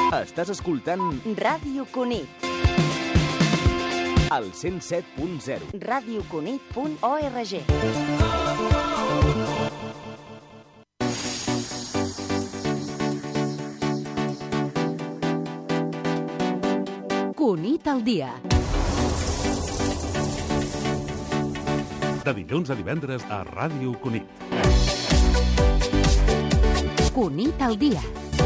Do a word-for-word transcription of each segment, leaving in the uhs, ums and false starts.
Estàs escoltant Ràdio Cunit. al cent set punt zero. ràdio cunit punt org. Cunit al dia. De dilluns a divendres a Ràdio Cunit. Cunit al dia.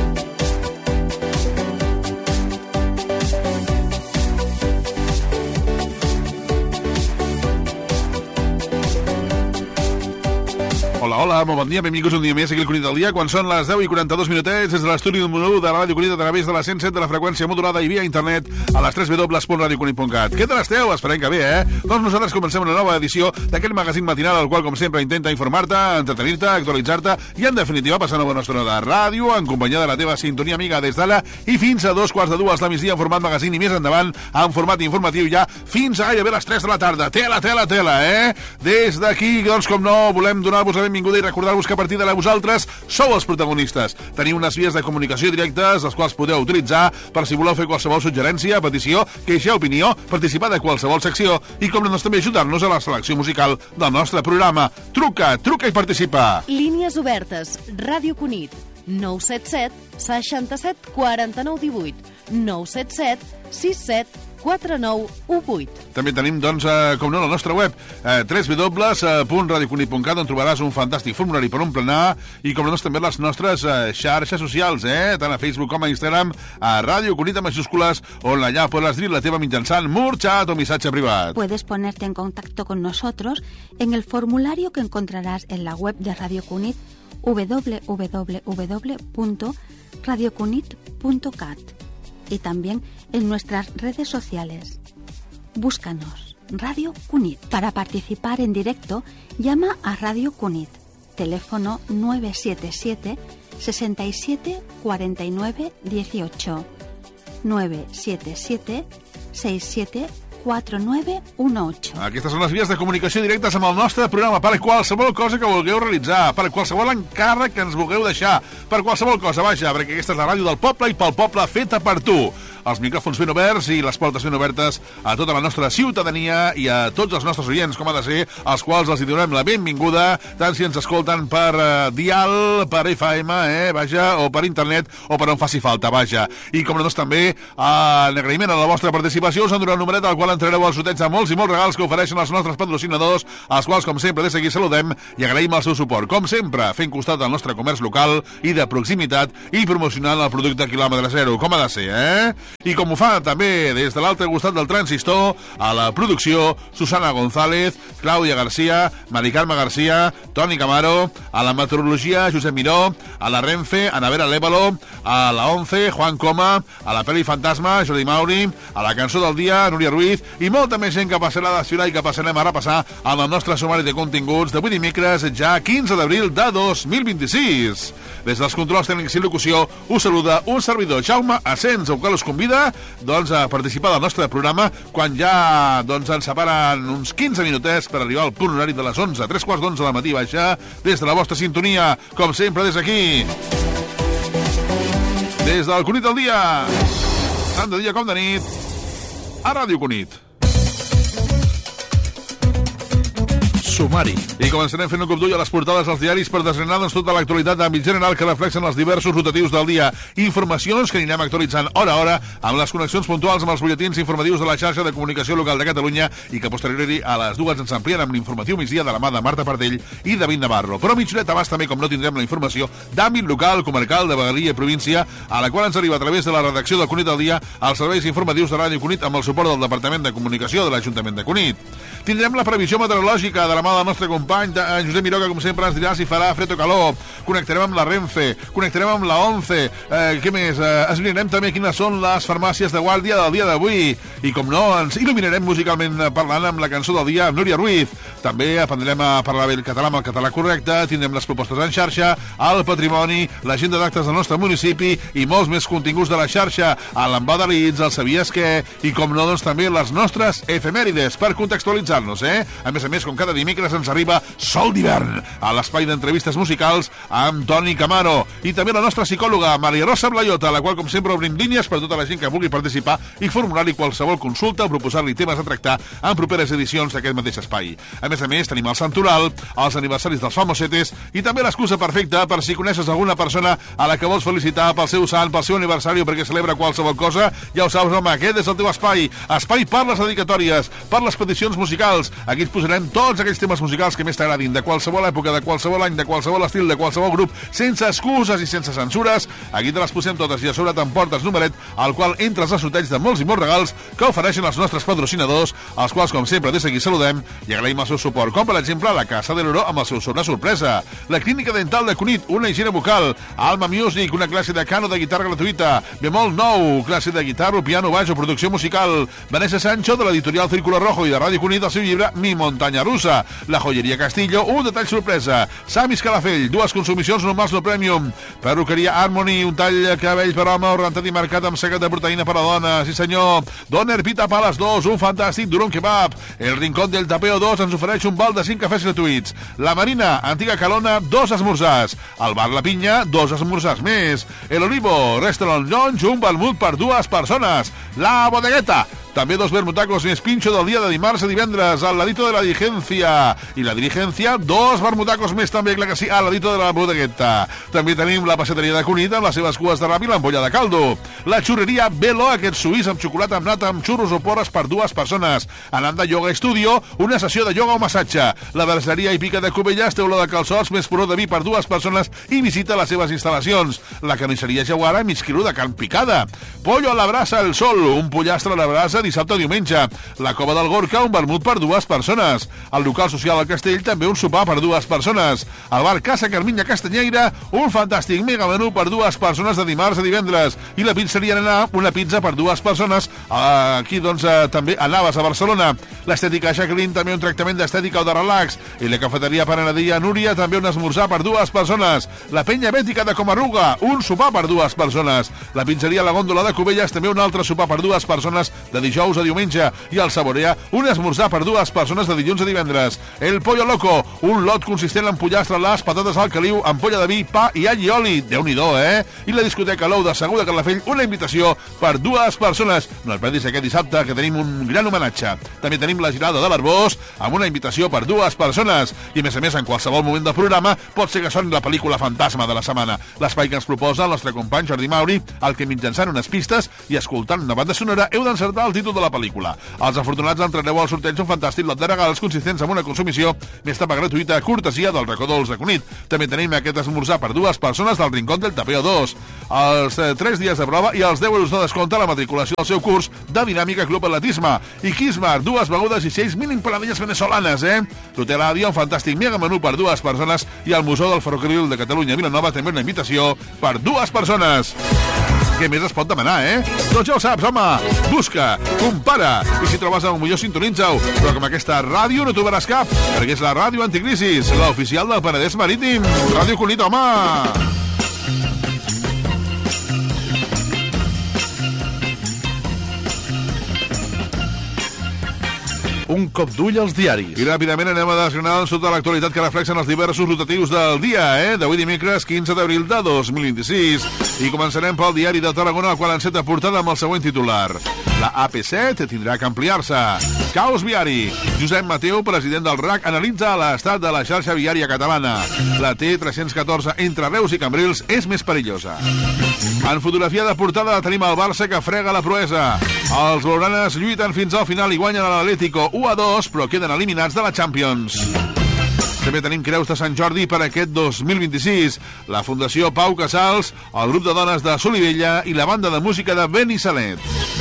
Hola, hola, molt bon dia, benvinguts un dia més aquí al Cunit del dia, quan són les deu i quaranta-dos minutets des de l'estudi número u de la Ràdio Cunit a través de la cent set de la freqüència modulada i via internet a les w w w punt radio cunit punt cat. Què tal esteu? Esperem que bé, eh? Doncs nosaltres comencem una nova edició d'aquest magazín matinal al qual, com sempre, intenta informar-te, entretenir-te, actualitzar-te i, en definitiva, passar una bona estona de ràdio en companyia de la teva sintonia amiga des d'ara i fins a dos quarts de dues la migdia en format magazín i més endavant en format informatiu ja fins a gairebé les tres de la tarda. Tela, tela, tela, eh? Des d'aquí, doncs, com no, volem donar-vos la benvinguda i recordar-vos que a partir d'ara vosaltres sou els protagonistes. Teniu unes vies de comunicació directes, les quals podeu utilitzar per si voleu fer qualsevol suggerència, petició, queixa, opinió, participar de qualsevol secció i, com no, també ajudar-nos a la selecció musical del nostre programa. Truca, truca i participa. Línies obertes. Ràdio Cunit. nou set set, seixanta-set, quaranta-nou, divuit. nou set set, seixanta set, quatre nou u vuit. També tenim, doncs, eh, com no, la nostra web, eh, w w w punt radio cunit punt cat, on trobaràs un fantàstic formulari per omplenar i, com no, també les nostres eh, xarxes socials, eh, tant a Facebook com a Instagram, a Ràdio Cunit en majúscules, on allà podràs dir la teva mitjançant mur, xat o missatge privat. Puedes ponerte en contacto con nosotros en el formulario que encontrarás en la web de Radio Cunit, w w w punto radio cunit punto cat, y también en nuestras redes sociales. Búscanos, Radio Cunit. Para participar en directo, llama a Radio Cunit. Teléfono nueve siete siete, sesenta y siete, cuarenta y nueve, dieciocho. nueve siete siete, sesenta y siete, quatre nueve uno ocho. Aquestes són les vies de comunicació directes amb el nostre programa per qualsevol cosa que vulgueu realitzar, per qualsevol encàrrec que ens vulgueu deixar, per qualsevol cosa, vaja, perquè aquesta és la ràdio del poble i pel poble feta per tu. Els micròfons ben oberts i les portes ben obertes a tota la nostra ciutadania i a tots els nostres oients, com ha de ser, als quals els hi donem la benvinguda, tant si ens escolten per uh, dial, per F M, eh, vaja, o per internet, o per on faci falta, vaja. I, com no, doncs, també, uh, en agraïment a la vostra participació, us han donat un numeret al qual entrareu al sorteig de molts i molts regals que ofereixen els nostres patrocinadors, als quals, com sempre, des d'aquí saludem i agraïm el seu suport. Com sempre, fent costat al nostre comerç local i de proximitat i promocionant el producte quilòmetre zero, com ha de ser, eh? I com ho fa també des de l'altre costat del transistor, a la producció, Susana González, Clàudia García, Mari Carme García, Toni Camaro, a la meteorologia, Josep Miró, a la Renfe, Ana Vera Lévalo, a la ONCE, Juan Coma, a la Peli Fantasma, Jordi Mauri, a la cançó del dia, Núria Ruiz, i molta més gent que passarà a desfilar i que passarem a repassar amb el nostre sumari de continguts d'avui dimecres, ja quinze d'abril de dos mil vint-i-sis. Des dels controls tècnics i locució us saluda un servidor, Jaume Asens, el qual us convida doncs, a participar del nostre programa quan ja doncs, ens separen uns quinze minutets per arribar al punt horari de les onze, tres quarts d'onze del matí, baixar des de la vostra sintonia, com sempre des aquí, des del Cunit del dia, tant de dia com de nit, a Ràdio Cunit. Sumari. I començarem fent un cop d'ull a les portades dels diaris per desgranar doncs, tota l'actualitat d'àmbit general que reflexen els diversos rotatius del dia. Informacions que anirem actualitzant hora a hora amb les connexions puntuals amb els butlletins informatius de la xarxa de comunicació local de Catalunya i que posteriori a les dues ens amplien amb l'informatiu migdia de la mà de Marta Pardell i David Navarro. Però a mitjoreta abans també, com no, tindrem la informació d'àmbit local, comarcal, de vegueria i província, a la qual ens arriba a través de la redacció del Cunit del dia als serveis informatius de Ràdio Cunit amb el suport del Departament de Comunicació de l'Ajuntament de Cunit. Tindrem la previsió meteorològica de la mà del nostre company en Josep Miró, que com sempre ens dirà si farà fred o calor. Connectarem amb la Renfe, connectarem amb la ONCE, eh, què més? Eh, esbrinarem també quines són les farmàcies de guàrdia del dia d'avui i, com no, ens il·luminarem musicalment parlant amb la cançó del dia amb Núria Ruiz. També aprendrem a parlar bé el català amb el català correcte, tindrem les propostes en xarxa, el patrimoni, l'agenda d'actes del nostre municipi i molts més continguts de la xarxa, a l'embada Leeds, el Sabies què, i, com no, doncs també les nostres efemèrides per contextualitzar sintonitzar-nos, eh? A més a més, com cada dimecres ens arriba Sol d'hivern, a l'espai d'entrevistes musicals amb Toni Camaro. I també la nostra psicòloga, Maria Rosa Blayota, a la qual, com sempre, obrim línies per tota la gent que vulgui participar i formular-li qualsevol consulta o proposar-li temes a tractar en properes edicions d'aquest mateix espai. A més a més, tenim el Santoral, els aniversaris dels famosetes i també l'excusa perfecta per si coneixes alguna persona a la que vols felicitar pel seu sant, pel seu aniversari o perquè celebra qualsevol cosa. Ja ho saps, home, aquest és el teu espai. Espai per les dedicatòries, per les peticions musicals. Aquí ens posarem tots aquells temes musicals que més t'agradin, de qualsevol època, de qualsevol any, de qualsevol estil, de qualsevol grup, sense excuses i sense censures. Aquí te les posem totes i a sobre t'emportes numeret al qual entres al sorteig de molts i molts regals que ofereixen els nostres patrocinadors, els quals, com sempre, des d'aquí saludem i agraïm el seu suport, com per exemple la Casa de l'Oro amb el seu sobre sorpresa, la Clínica Dental de Cunit, una higiene bucal, Alma Music, una classe de cano de guitarra gratuïta, Bemol nou, classe de guitarra, piano, baix o producció musical, Vanessa Sancho, de l'editorial Círculo Rojo i de Ràdio Cunit, el seu llibre Mi Montaña Rusa, la Joyeria Castillo, un detall sorpresa, Samis Calafell, dues consumicions normals no premium, Perruqueria Harmony, un tall de cabells per home, rentat i marcat amb secret de proteïna per a dona, sí senyor, Doner Pita Palace dos, un fantàstic durum kebab, El Rincón del Tapeo dos ens ofereix un val de cinc cafès gratuïts, La Marina, antiga Calona, dos esmorzars, el Bar La Pinya, dos esmorzars més, El Olivo, Restaurant Lounge, un vermut per dues persones, La Bodegueta, també dos vermutacos més pinxo del dia de dimarts a divendres al ladito de la Diligencia. I la Diligencia, dos vermutacos més també, clar que sí, al ladito de la Bodegueta. També tenim la passeteria de Cunit amb les seves cues de rap i l'ampolla de caldo. La xurreria Velo, aquest suís amb xocolata amb nata amb xurros o porres per dues persones. Ananda Yoga Studio, una sessió de ioga o massatge. La verseria i pica de Cubelles, teula de calçots més poró de vi per dues persones i visita les seves instal·lacions. La carnisseria Jaguara, mig quilo de carn picada. Pollo a la brasa El Sol, un pollastre a la brasa dissabte o diumenge. La Cova del Gorka, un vermut per dues persones. El local social al Castell, també un sopar per dues persones. El bar Casa Carminya Castanyeira, un fantàstic mega menú per dues persones de dimarts a divendres. I la pizzeria Naná, una pizza per dues persones. Aquí, doncs, també a Navas, a Barcelona. L'estètica Jacqueline, també un tractament d'estètica o de relax. I la cafeteria Panaderia Núria, també un esmorzar per dues persones. La penya bètica de Comarruga, un sopar per dues persones. La pizzeria La Góndola de Cubelles, també un altre sopar per dues persones de dijous a diumenge, i el Saborea, un esmorzar per dues persones de dilluns a divendres. El Pollo Loco, un lot consistent en pollastre, les patates al caliu, ampolla de vi, pa i all i oli. Déu-n'hi-do, eh? I la discoteca Lou de Segur de Calafell, una invitació per dues persones. No et perdis aquest dissabte, que tenim un gran homenatge. També tenim la girada de l'Arbós, amb una invitació per dues persones. I a més a més, en qualsevol moment del programa, pot ser que soni la pel·lícula fantasma de la setmana. L'espai que ens proposa el nostre company Jordi Mauri, el que mitjançant unes pistes i escoltant una banda sonora heu d'encertar el títol de la pel·lícula. Els afortunats entrareu al sorteig un fantàstic lot de regals consistents en una consumició més tapa gratuïta a cortesia del Racó Dolç de Cunit. També tenim aquest esmorzar per dues persones del Rincón del Tapeo dos. Els eh, tres dies de prova i els deu euros de descompte a la matriculació del seu curs de Dinàmica Club Atletisme. I Kismar, dues begudes i seis mínim paladilles venezolanes, eh? L'Hotel Àdia, un fantàstic mega menú per dues persones, i el Museu del Ferrocarril de Catalunya Vilanova també una invitació per dues persones. Què més es pot demanar, eh? Doncs ja ho saps, home. Busca, compara, i si trobes el millor sintonitza-ho. Però com aquesta ràdio no trobaràs cap, perquè és la ràdio Anticrisis, l'oficial del Penedès Marítim. Ràdio Cunit, home! Un cop d'ull als diaris. I ràpidament anem a desgranar tota l'actualitat que reflexen els diversos rotatius del dia, eh? D'avui dimecres, quinze d'abril de dos mil vint-i-sis. I començarem pel diari de Tarragona, el qual enceta portada amb el següent titular. La A P set tindrà que ampliar-se. Caos viari. Josep Mateu, president del R A C, analitza l'estat de la xarxa viària catalana. La T tres-cents catorze entre Reus i Cambrils és més perillosa. En fotografia de portada tenim el Barça que frega la proesa. Els blaugranes lluiten fins al final i guanyen a l'Atlético u a dos, però queden eliminats de la Champions. També tenim creus de Sant Jordi per aquest dos mil vint-i-sis. La Fundació Pau Casals, el grup de dones de Solivella i la banda de música de Benissanet.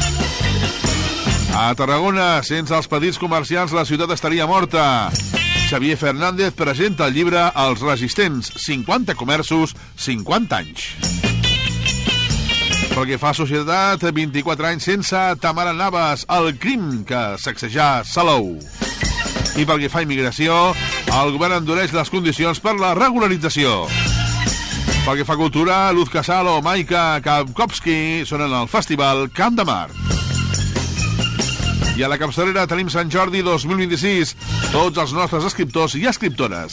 A Tarragona, sense els petits comerciants, la ciutat estaria morta. Xavier Fernández presenta el llibre Els resistents, cinquanta comerços, cinquanta anys. Pel que fa a societat, vint-i-quatre anys sense Tamara Navas, el crim que sacsejà Salou. I pel que fa a immigració, el govern endureix les condicions per la regularització. Pel que fa a cultura, Luz Casal o Maika Kapkowski són en el festival Camp de Mar. I a la capçalera tenim Sant Jordi dos mil vint-i-sis. Tots els nostres escriptors i escriptores.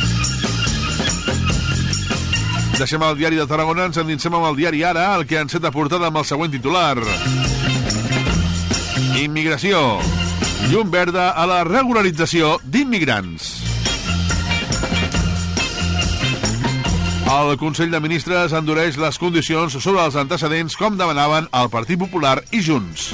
Deixem el diari de Tarragona, ens endinsem amb el diari Ara, el que enceta portada amb el següent titular. Immigració. Llum verda a la regularització d'immigrants. El Consell de Ministres endureix les condicions sobre els antecedents com demanaven el Partit Popular i Junts.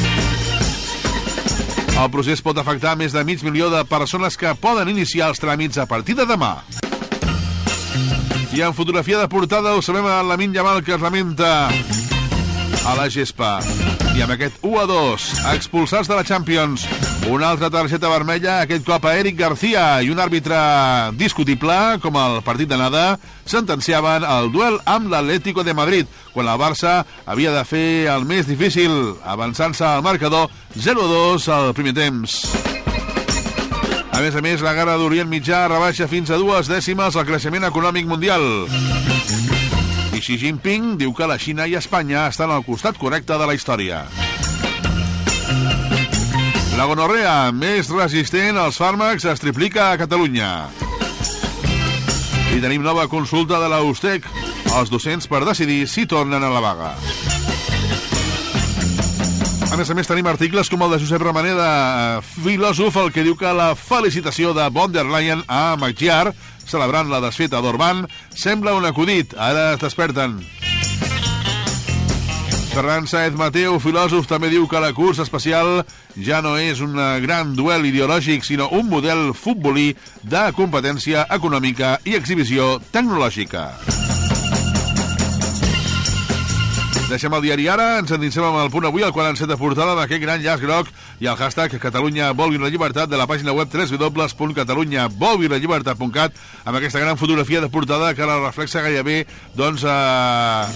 El procés pot afectar més de mig milió de persones que poden iniciar els tràmits a partir de demà. I en fotografia de portada ho sabem a Lamine Yamal, que es lamenta a la gespa. I amb aquest u a dos, expulsats de la Champions. Una altra targeta vermella, aquest cop a Eric García, i un àrbitre discutible, com el partit d'anada, sentenciaven el duel amb l'Atlético de Madrid, quan el Barça havia de fer el més difícil, avançant-se al marcador zero a dos al primer temps. A més a més, la guerra d'Orient Mitjà rebaixa fins a dues dècimes el creixement econòmic mundial. I Xi Jinping diu que la Xina i Espanya estan al costat correcte de la història. La gonorrea, més resistent als fàrmacs, es triplica a Catalunya. I tenim nova consulta de la U S T E C, els docents per decidir si tornen a la vaga. A més a més, tenim articles com el de Josep Ramaneda, filòsof, el que diu que la felicitació de von der Leyen a Magyar, celebrant la desfeta d'Orbán, sembla un acudit. Ara es desperten. Ferran Sáez Mateu, filòsof, també diu que la cursa espacial ja no és un gran duel ideològic, sinó un model futbolí de competència econòmica i exhibició tecnològica. Deixem el diari Ara, ens endinsem amb el punt avui, el qual enceta portada d'aquest gran llaç groc i el hashtag Catalunya vol viure la llibertat de la pàgina web w w w punt catalunya vol viure la llibertat punt cat, amb aquesta gran fotografia de portada que la reflexa gairebé, doncs, eh...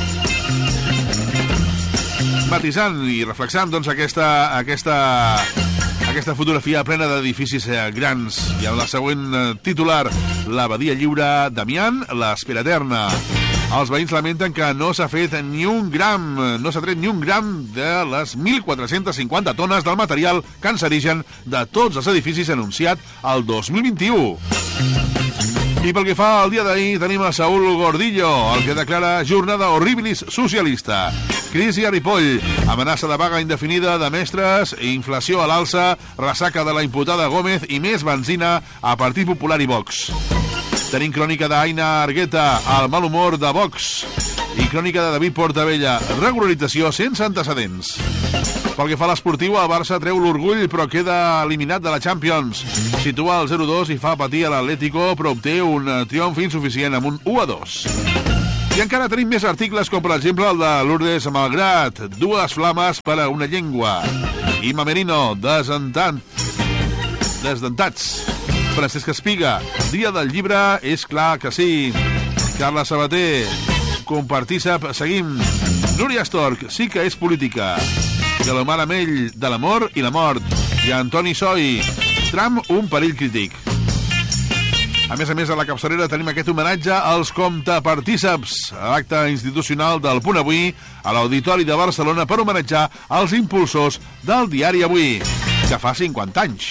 matisant i reflexant, doncs, aquesta, aquesta, aquesta fotografia plena d'edificis eh, grans. I en la següent eh, titular, l'abadia lliure d'Amiant, l'espera eterna. Els veïns lamenten que no s'ha fet ni un gram, no s'ha tret ni un gram de les mil quatre-cents cinquanta tones del material cancerigen de tots els edificis anunciat el dos mil vint-i-u. I pel que fa al dia d'ahir, tenim a Saúl Gordillo, el que declara jornada horribilis socialista. Crisi a Ripoll, amenaça de vaga indefinida de mestres, inflació a l'alça, ressaca de la imputada Gómez i més benzina a Partit Popular i Vox. Tenim crònica d'Aina Argueta, el mal humor de Vox, i crònica de David Portabella, regularització sense antecedents. Pel que fa a l'esportiu, el Barça treu l'orgull però queda eliminat de la Champions. Situa el zero a dos i fa patir a l'Atlético, però obté un triomf insuficient amb un u a dos. I encara tenim més articles, com per exemple el de Lourdes Malgrat, dues flames per a una llengua. Ima Merino, desentant, desdentats. Francesc Espiga, dia del llibre, és clar que sí. Carla Sabater, compartíssap, seguim. Núria Storch, sí que és política. Galomar Amell, de l'amor i la mort. I Antoni Soy, Trump, un perill crític. A més a més, a la capçalera tenim aquest homenatge als comptapartíceps, l'acte institucional del Punt Avui a l'Auditori de Barcelona per homenatjar els impulsors del diari Avui, que fa cinquanta anys.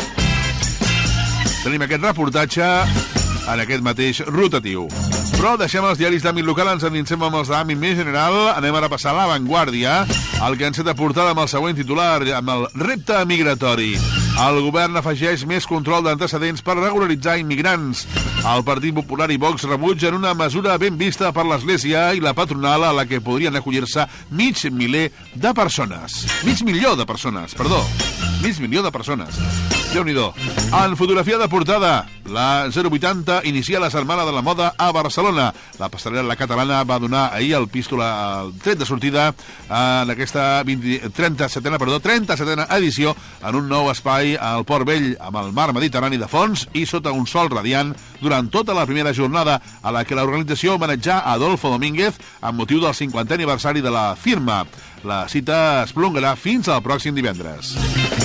Tenim aquest reportatge en aquest mateix rotatiu. Però deixem els diaris d'àmbit local, ens endinsem amb els d'àmbit més general. Anem ara a passar a La Vanguardia, el que enceta portada amb el següent titular, amb el repte migratori. El govern afegeix més control d'antecedents per regularitzar immigrants. El Partit Popular i Vox rebutgen una mesura ben vista per l'Església i la patronal, a la que podrien acollir-se mig miler de persones. Mig milió de persones, perdó. Mig milió de persones. Déu-n'hi-do. En fotografia de portada, la zero vuitanta inicia la Setmana de la Moda a Barcelona. La passarel·la catalana va donar ahir el pistol al tret de sortida en aquesta trenta-setena, perdó, trenta-setena edició en un nou espai al Port Vell amb el mar Mediterrani de fons i sota un sol radiant durant tota la primera jornada, a la que l'organització homenatjà a Adolfo Domínguez amb motiu del cinquantè aniversari de la firma. La cita es prolongarà fins al pròxim divendres.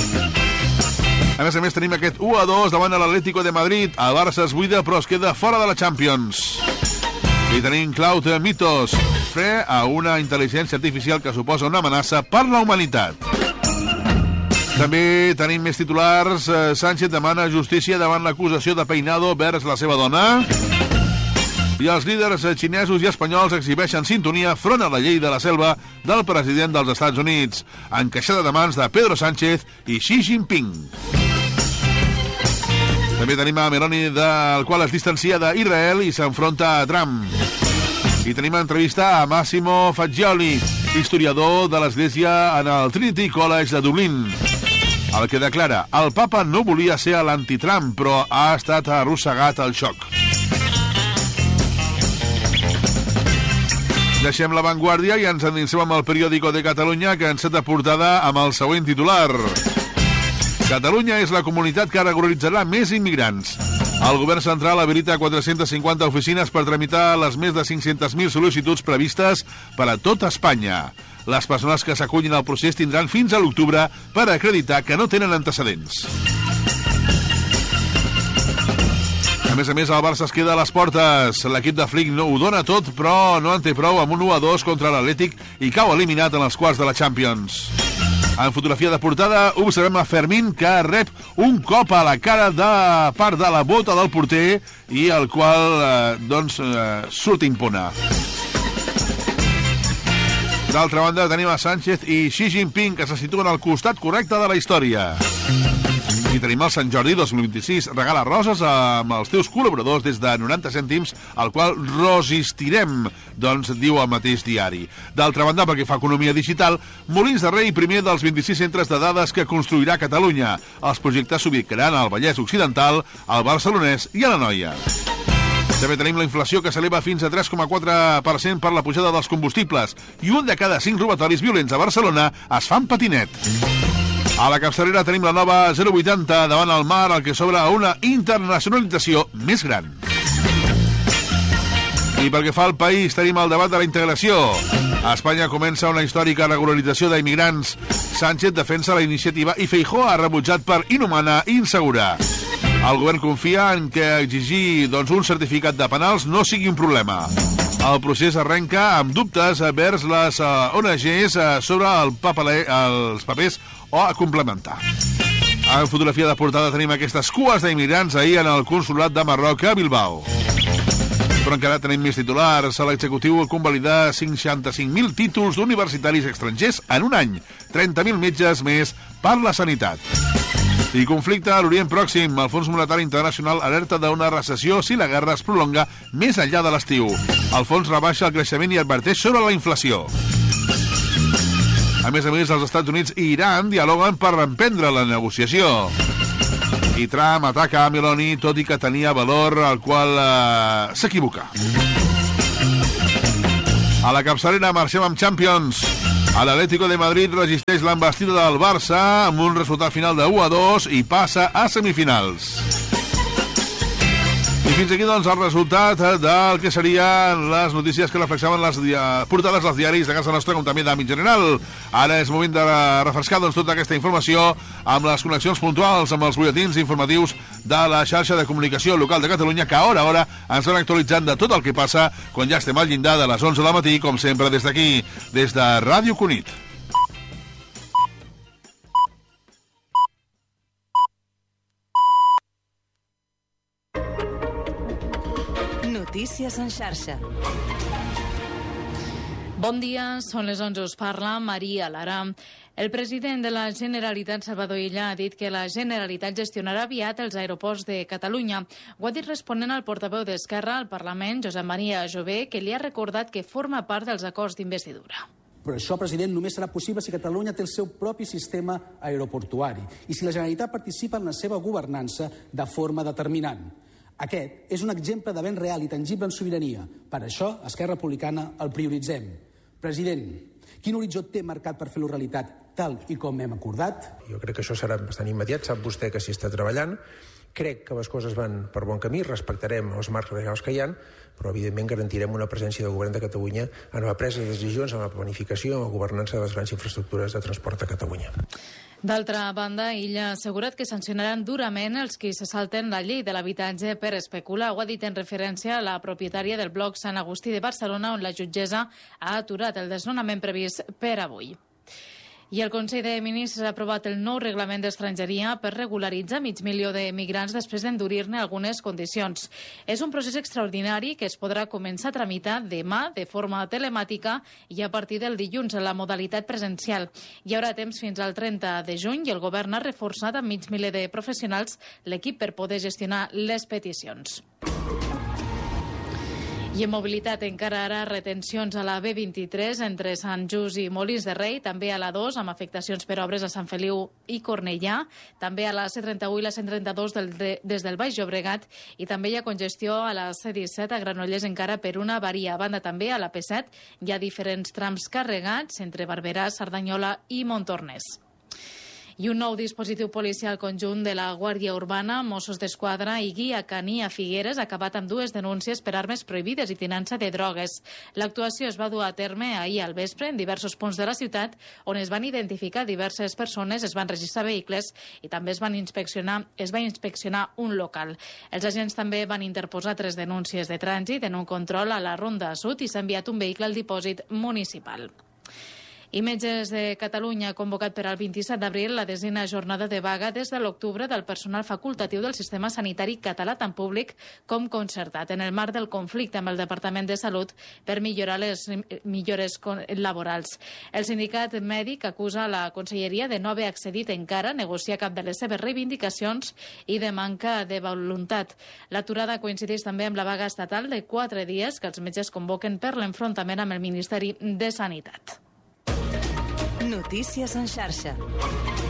A més a més, tenim aquest u a dos davant de l'Atlético de Madrid. El Barça es buida, però es queda fora de la Champions. I tenim Cloud Mitos, fre a una intel·ligència artificial que suposa una amenaça per la humanitat. També tenim més titulars. Sánchez demana justícia davant l'acusació de Peinado vers la seva dona. I els líders xinesos i espanyols exhibeixen sintonia front a la llei de la selva del president dels Estats Units, encaixada de mans de Pedro Sánchez i Xi Jinping. També tenim a Meloni, del qual es distancia d'Israel i s'enfronta a Trump. I tenim entrevista a Massimo Faggioli, historiador de l'Església en el Trinity College de Dublín, el que declara: el papa no volia ser l'anti-Trump, però ha estat arrossegat al xoc. Deixem La Vanguardia i ens endinsem amb el Periódico de Catalunya, que ens de portada amb el següent titular. Catalunya és la comunitat que regularitzarà més immigrants. El govern central habilita quatre-centes cinquanta oficines per tramitar les més de cinc-centes mil sol·licituds previstes per a tot Espanya. Les persones que s'acullin al procés tindran fins a l'octubre per acreditar que no tenen antecedents. A més a més, el Barça es queda a les portes. L'equip de Flick no ho dona tot, però no en té prou amb un u a dos contra l'Atlètic i cau eliminat en els quarts de la Champions. En fotografia de portada observem a Fermín, que rep un cop a la cara de part de la bota del porter i el qual eh, doncs, eh, surt impune. D'altra banda, tenim a Sánchez i Xi Jinping, que se situen al costat correcte de la història. I tenim el Sant Jordi dos mil vint-i-sis. Regala roses amb els teus col·laboradors des de noranta cèntims, al qual resistirem, doncs diu el mateix diari. D'altra banda, perquè fa economia digital, Molins de Rei, primer dels vint-i-sis centres de dades que construirà Catalunya. Els projectes s'ubicaran al Vallès Occidental, al Barcelonès i a l'Anoia. També tenim la inflació, que s'eleva fins a tres coma quatre per cent per la pujada dels combustibles, i un de cada cinc robatoris violents a Barcelona es fan patinet. A la capçalera tenim la nova zero vuitanta davant el mar, el que s'obre a una internacionalització més gran. I pel que fa al país, tenim el debat de la integració. A Espanya comença una històrica regularització d'immigrants. Sánchez defensa la iniciativa i Feijóo ha rebutjat per inhumana i insegura. El govern confia en que exigir doncs, un certificat de penals no sigui un problema. El procés arrenca amb dubtes vers les uh, O N Ges uh, sobre el papeler, els papers o a complementar. En fotografia de portada tenim aquestes cues d'immigrants ahir en el consolat de Marroc a Bilbao. Però encara tenim més titulars. L'executiu convalida seixanta-cinc mil títols d'universitaris estrangers en un any, trenta mil metges més per la sanitat. I conflicte a l'Orient Pròxim. El Fons Monetari Internacional alerta d'una recessió si la guerra es prolonga més enllà de l'estiu. El fons rebaixa el creixement i adverteix sobre la inflació. A més a més, els Estats Units i Iran dialoguen per emprendre la negociació. I Trump ataca a Meloni, tot i que tenia valor, al qual eh, s'equivoca. A la capçalera marxem amb Champions. L'Atlético de Madrid resisteix l'envestida del Barça amb un resultat final de u a dos i passa a semifinals. I fins aquí, doncs, el resultat del que serien les notícies que reflexaven les dia... portades dels diaris de casa nostra, com també d'àmbit general. Ara és moment de refrescar, doncs, tota aquesta informació amb les connexions puntuals amb els butlletins informatius de la xarxa de comunicació local de Catalunya, que a hora a hora ens van actualitzant de tot el que passa quan ja estem al llindar de les onze del matí, com sempre des d'aquí, des de Ràdio Cunit. Notícies en xarxa. Bon dia, són les onze, us parla Maria Lara. El president de la Generalitat, Salvador Illa, ha dit que la Generalitat gestionarà aviat els aeroports de Catalunya. Ho ha dit responent al portaveu d'Esquerra al Parlament, Josep Maria Jové, que li ha recordat que forma part dels acords d'investidura. Però això, president, només serà possible si Catalunya té el seu propi sistema aeroportuari i si la Generalitat participa en la seva governança de forma determinant. Aquest és un exemple de ben real i tangible en sobirania. Per això, Esquerra Republicana el prioritzem. President, quin horitzó té marcat per fer-lo realitat tal i com hem acordat? Jo crec que això serà bastant immediat, sap vostè que s'hi està treballant. Crec que les coses van per bon camí, respectarem els marcs legals que hi ha, però evidentment garantirem una presència del govern de Catalunya en la presa de decisions, en la planificació, en la governança de les grans infraestructures de transport a Catalunya. D'altra banda, ell ha assegurat que sancionaran durament els qui se salten la llei de l'habitatge per especular. Ho ha dit en referència a la propietària del bloc Sant Agustí de Barcelona, on la jutgessa ha aturat el desnonament previst per avui. I el Consell de Ministres ha aprovat el nou reglament d'estrangeria per regularitzar mig milió de migrants després d'endurir-ne algunes condicions. És un procés extraordinari que es podrà començar a tramitar demà de forma telemàtica i a partir del dilluns en la modalitat presencial. Hi haurà temps fins al trenta de juny i el govern ha reforçat amb mig miler de professionals l'equip per poder gestionar les peticions. I en mobilitat encara ara retencions a la B vint-i-tres entre Sant Just i Molins de Rei, també a la dos amb afectacions per obres a Sant Feliu i Cornellà, també a la C trenta-u i la cent trenta-dos del, de, des del Baix Llobregat i també hi ha congestió a la C disset a Granollers encara per una avaria. A banda també a la P set hi ha diferents trams carregats entre Barberà, Cerdanyola i Montornès. I un nou dispositiu policial conjunt de la Guàrdia Urbana, Mossos d'Esquadra i Guia Caní a Figueres ha acabat amb dues denúncies per armes prohibides i tinença de drogues. L'actuació es va dur a terme ahir al vespre en diversos punts de la ciutat on es van identificar diverses persones, es van registrar vehicles i també es van inspeccionar, es va inspeccionar un local. Els agents també van interposar tres denúncies de trànsit en un control a la Ronda Sud i s'ha enviat un vehicle al dipòsit municipal. I Metges de Catalunya ha convocat per al vint-i-set d'abril la desena jornada de vaga des de l'octubre del personal facultatiu del sistema sanitari català tant públic com concertat en el marc del conflicte amb el Departament de Salut per millorar les millores laborals. El sindicat mèdic acusa la Conselleria de no haver accedit encara a negociar cap de les seves reivindicacions i de manca de voluntat. L'aturada coincideix també amb la vaga estatal de quatre dies que els metges convoquen per l'enfrontament amb el Ministeri de Sanitat. Notícies en xarxa.